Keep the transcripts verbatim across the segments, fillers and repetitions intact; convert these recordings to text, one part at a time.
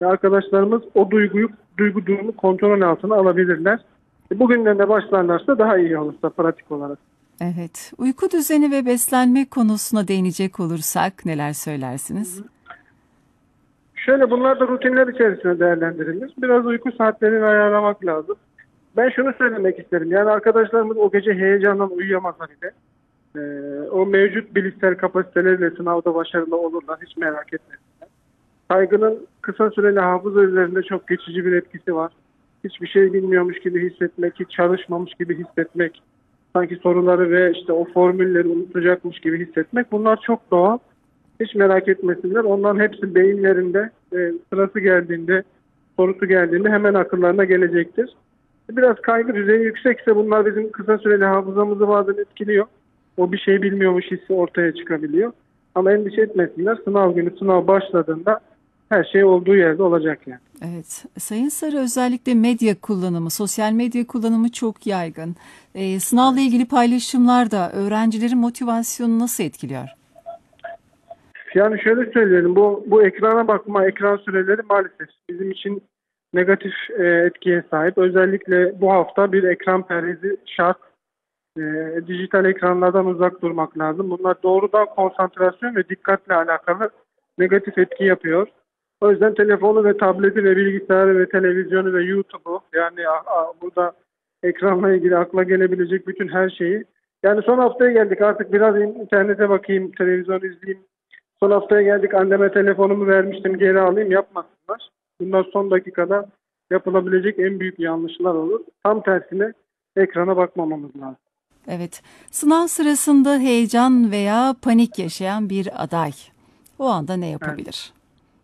Ve arkadaşlarımız o duyguyu, duygu durumu kontrol altına alabilirler. E, Bugünden de başlarlarsa daha iyi olursa pratik olarak. Evet. Uyku düzeni ve beslenme konusuna değinecek olursak neler söylersiniz? Şöyle bunlar da rutinler içerisinde değerlendirilir. Biraz uyku saatlerini ayarlamak lazım. Ben şunu söylemek isterim. Yani arkadaşlarımız o gece heyecandan uyuyamasa bile e, o mevcut bilişsel kapasiteleriyle sınavda başarılı olurlar. Hiç merak etmeyin. Kaygının kısa süreli hafıza üzerinde çok geçici bir etkisi var. Hiçbir şey bilmiyormuş gibi hissetmek, hiç çalışmamış gibi hissetmek, sanki soruları ve işte o formülleri unutacakmış gibi hissetmek, bunlar çok doğal. Hiç merak etmesinler. Onların hepsi beyinlerinde e, sırası geldiğinde, sorusu geldiğinde hemen akıllarına gelecektir. Biraz kaygı düzeyi yüksekse bunlar bizim kısa süreli hafızamızı bazen etkiliyor. O bir şey bilmiyormuş hissi ortaya çıkabiliyor. Ama endişe etmesinler. Sınav günü sınav başladığında her şey olduğu yerde olacak yani. Evet, Sayın Sarı, özellikle medya kullanımı, sosyal medya kullanımı çok yaygın. Ee, sınavla ilgili paylaşımlar da öğrencilerin motivasyonunu nasıl etkiliyor? Yani şöyle söyleyelim, bu bu ekrana bakma, ekran süreleri maalesef bizim için negatif e, etkiye sahip. Özellikle bu hafta bir ekran perhizi şart. E, dijital ekranlardan uzak durmak lazım. Bunlar doğrudan konsantrasyon ve dikkatle alakalı negatif etki yapıyor. O yüzden telefonu ve tableti ve bilgisayarı ve televizyonu ve YouTube'u, yani a, a, burada ekranla ilgili akla gelebilecek bütün her şeyi. Yani son haftaya geldik, artık biraz internete bakayım, televizyon izleyeyim. Son haftaya geldik, anneme telefonumu vermiştim, geri alayım, yapmasınlar. Bunlar son dakikada yapılabilecek en büyük yanlışlar olur. Tam tersine ekrana bakmamamız lazım. Evet, sınav sırasında heyecan veya panik yaşayan bir aday o anda ne Evet. yapabilir?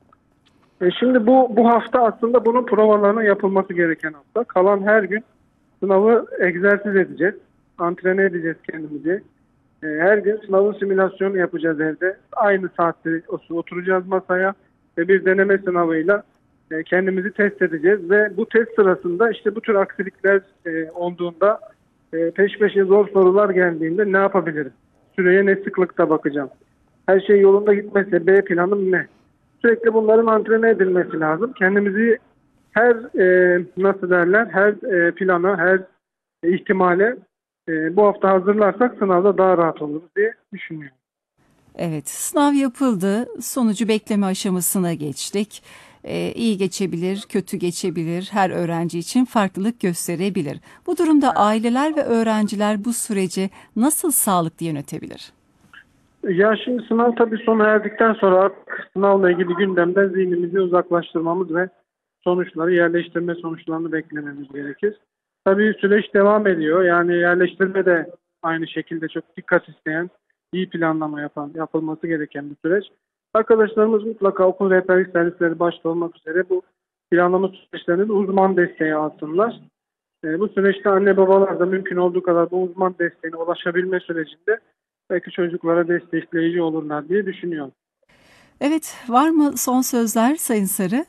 E şimdi bu bu hafta aslında bunun provalarının yapılması gereken hafta. Kalan her gün sınavı egzersiz edeceğiz. Antrenman edeceğiz kendimizi. E, her gün sınavın simülasyonu yapacağız evde. Aynı saatte oturacağız masaya ve bir deneme sınavıyla e, kendimizi test edeceğiz. Ve bu test sırasında işte bu tür aksilikler e, olduğunda, e, peş peşe zor sorular geldiğinde ne yapabilirim? Süreye ne sıklıkta bakacağım? Her şey yolunda gitmezse B planım ne? Sürekli bunların antrenman edilmesi lazım. Kendimizi her e, nasıl derler, her e, plana, her ihtimale e, bu hafta hazırlarsak sınavda daha rahat oluruz diye düşünüyorum. Evet, sınav yapıldı, sonucu bekleme aşamasına geçtik. Ee, iyi geçebilir, kötü geçebilir, her öğrenci için farklılık gösterebilir. Bu durumda aileler ve öğrenciler bu süreci nasıl sağlıklı yönetebilir? Ya şimdi sınav tabii sona erdikten sonra artık sınavla ilgili gündemden zihnimizi uzaklaştırmamız ve sonuçları, yerleştirme sonuçlarını beklememiz gerekir. Tabii süreç devam ediyor. Yani yerleştirme de aynı şekilde çok dikkat isteyen, iyi planlama yapan, yapılması gereken bir süreç. Arkadaşlarımız mutlaka okul rehberlik servisleri başta olmak üzere bu planlama süreçlerinde de uzman desteği alsınlar. E, bu süreçte anne babalar da mümkün olduğu kadar bu uzman desteğine ulaşabilme sürecinde belki çocuklara destekleyici olurlar diye düşünüyorum. Evet, var mı son sözler Sayın Sarı?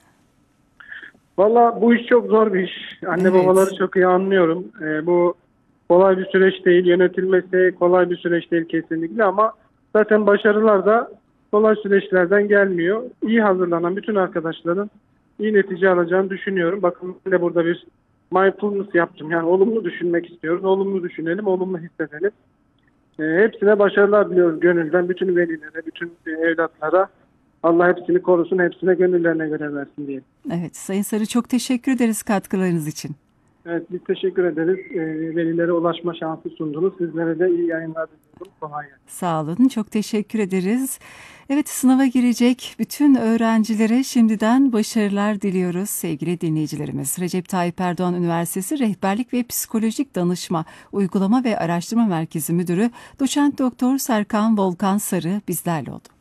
Valla bu iş çok zor bir iş. Anne babaları Evet, çok iyi anlıyorum. Ee, bu kolay bir süreç değil. Yönetilmesi kolay bir süreç değil kesinlikle, ama zaten başarılar da kolay süreçlerden gelmiyor. İyi hazırlanan bütün arkadaşların iyi netice alacağını düşünüyorum. Bakın ben de burada bir mindfulness yaptım. Yani olumlu düşünmek istiyoruz. Olumlu düşünelim, olumlu hissedelim. Ee, hepsine başarılar diliyoruz gönülden. Bütün velilere, bütün evlatlara. Allah hepsini korusun, hepsine gönüllerine göre versin diye. evet Sayın Sarı, çok teşekkür ederiz katkılarınız için. Evet, biz teşekkür ederiz. Ee, velilere ulaşma şansı sundunuz. Sizlere de iyi yayınlar diliyorum. Kolay gelsin. Sağ olun, çok teşekkür ederiz. Evet, sınava girecek bütün öğrencilere şimdiden başarılar diliyoruz sevgili dinleyicilerimiz. Recep Tayyip Erdoğan Üniversitesi Rehberlik ve Psikolojik Danışma Uygulama ve Araştırma Merkezi Müdürü Doçent Doktor Serkan Volkan Sarı bizlerle oldu.